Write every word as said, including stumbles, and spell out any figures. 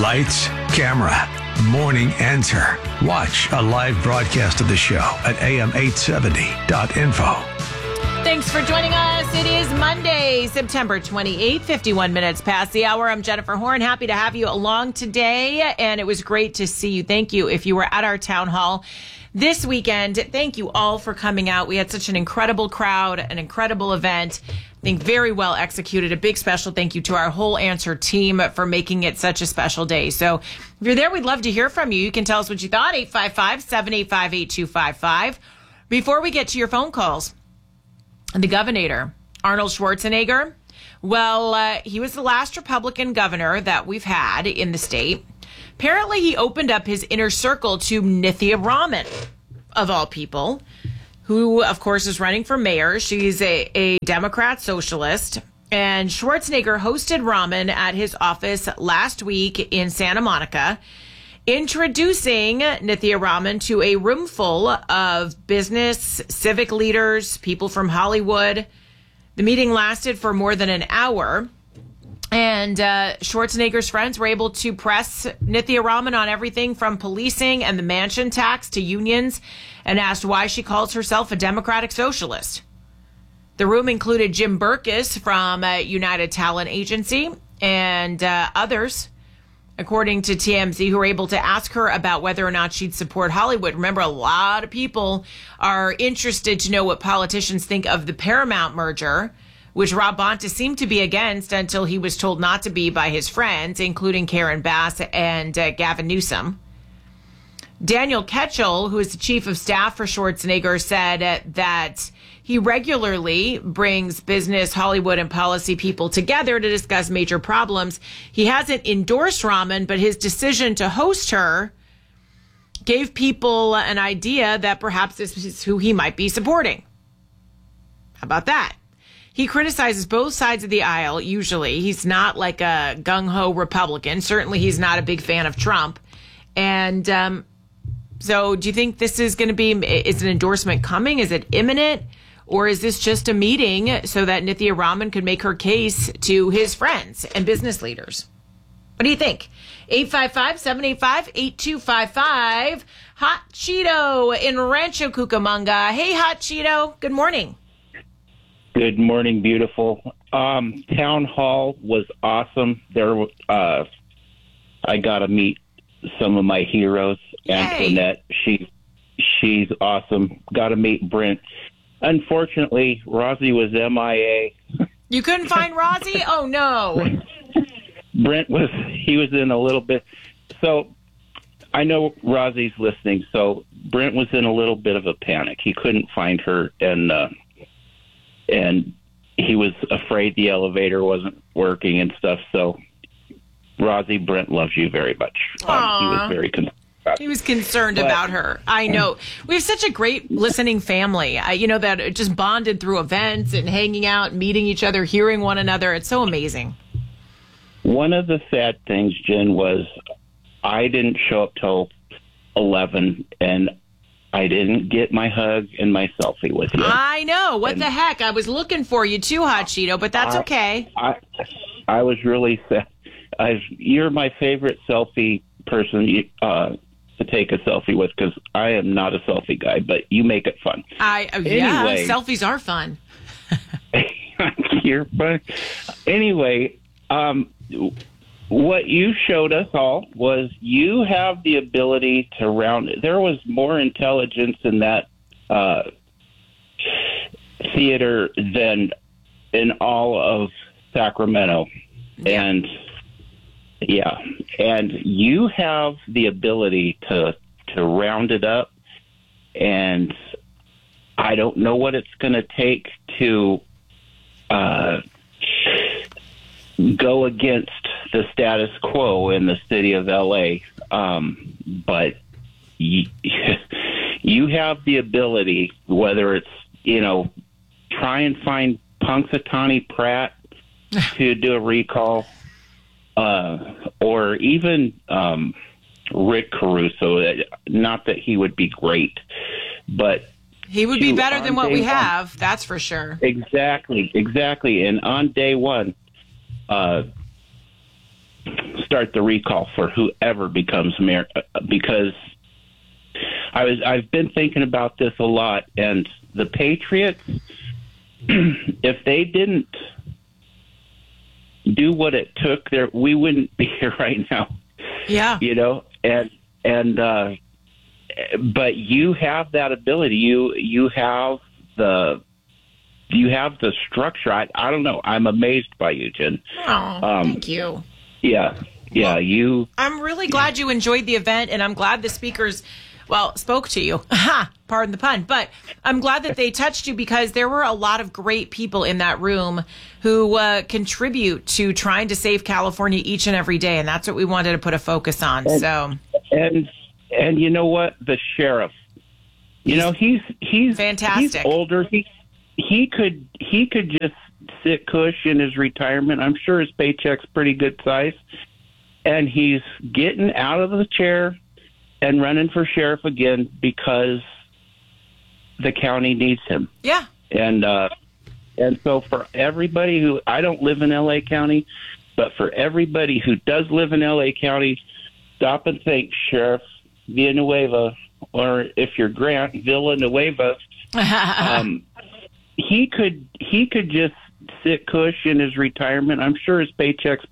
Lights, camera, morning answer. Watch a live broadcast of the show at A M eight seventy dot info. Thanks for joining us. It is Monday, September twenty-eighth, fifty-one minutes past the hour. I'm Jennifer Horn. Happy to have you along today. And it was great to see you. Thank you. If you were at our town hall this weekend, thank you all for coming out. We had such an incredible crowd, an incredible event. I think very well executed. A big special thank you to our whole Answer team for making it such a special day. So if you're there, we'd love to hear from you. You can tell us what you thought, eight five five, seven eight five, eight two five five. Before we get to your phone calls, the governor, Arnold Schwarzenegger, well, uh, he was the last Republican governor that we've had in the state. Apparently, he opened up his inner circle to Nithya Raman, of all people, who, of course, is running for mayor. She's a, a Democrat socialist. And Schwarzenegger hosted Raman at his office last week in Santa Monica, introducing Nithya Raman to a room full of business, civic leaders, people from Hollywood. The meeting lasted for more than an hour. And uh, Schwarzenegger's friends were able to press Nithya Raman on everything from policing and the mansion tax to unions, and asked why she calls herself a democratic socialist. The room included Jim Burkus from uh, United Talent Agency and uh, others, according to T M Z, who were able to ask her about whether or not she'd support Hollywood. Remember, a lot of people are interested to know what politicians think of the Paramount merger, which Rob Bonta seemed to be against until he was told not to be by his friends, including Karen Bass and uh, Gavin Newsom. Daniel Ketchel, who is the chief of staff for Schwarzenegger, said uh, that he regularly brings business, Hollywood, and policy people together to discuss major problems. He hasn't endorsed Raman, but his decision to host her gave people an idea that perhaps this is who he might be supporting. How about that? He criticizes both sides of the aisle, usually. He's not like a gung-ho Republican. Certainly he's not a big fan of Trump. And um, so do you think this is going to be, is an endorsement coming? Is it imminent? Or is this just a meeting so that Nithya Raman could make her case to his friends and business leaders? What do you think? eight five five, seven eight five, eight two five five. Hot Cheeto in Rancho Cucamonga. Hey, Hot Cheeto. Good morning. Good morning, beautiful. Um, town hall was awesome. There, uh, I got to meet some of my heroes. Yay. Antoinette, she, she's awesome. Got to meet Brent. Unfortunately, Rosie was M I A. You couldn't find Rosie? Oh, no. Brent was, he was in a little bit. So I know Rosie's listening. So Brent was in a little bit of a panic. He couldn't find her. And, uh, and he was afraid the elevator wasn't working and stuff. So Rosie, Brent loves you very much. Um, he was very concerned. He was concerned but, about her. I know. We have such a great listening family, I, you know, that just bonded through events and hanging out, meeting each other, hearing one another. It's so amazing. One of the sad things, Jen, was I didn't show up till eleven, and I didn't get my hug and my selfie with you. I know. What and the heck? I was looking for you too, Hot Cheeto, but that's I, okay. I I was really sad. I, you're my favorite selfie person uh, to take a selfie with, because I am not a selfie guy, but you make it fun. I uh, anyway, Yeah, selfies are fun. You're fun. Anyway, um, what you showed us all was you have the ability to round. There was more intelligence in that uh, theater than in all of Sacramento. Yeah. And yeah, and you have the ability to to round it up. And I don't know what it's going to take to uh, go against the status quo in the city of L A. Um, but you, you have the ability, whether it's, you know, try and find Punxsutawney Pratt to do a recall, uh, or even um, Rick Caruso. Not that he would be great, but he would be better than what we have. One, that's for sure. Exactly, exactly. And on day one, uh, start the recall for whoever becomes mayor, because I was I've been thinking about this a lot, and the Patriots, if they didn't do what it took, there we wouldn't be here right now. Yeah, you know, and and uh, but you have that ability. You you have the you have the structure. I I don't know. I'm amazed by you, Jen. Oh, um, thank you. Yeah, yeah. Well, you. I'm really glad you enjoyed the event, and I'm glad the speakers, well, spoke to you. Ha! Pardon the pun. But I'm glad that they touched you, because there were a lot of great people in that room who uh, contribute to trying to save California each and every day, and that's what we wanted to put a focus on. And, so, and and you know what? The sheriff, you know, he's he's fantastic. He's older. He he could he could just sit cush in his retirement. I'm sure his paycheck's pretty good size, and he's getting out of the chair and running for sheriff again because the county needs him. Yeah. And uh, and so for everybody who, I don't live in L A County, but for everybody who does live in L A County, stop and think Sheriff Villanueva, or if you're Grant, Villanueva. um, he could he could just sit cush in his retirement. I'm sure his paycheck's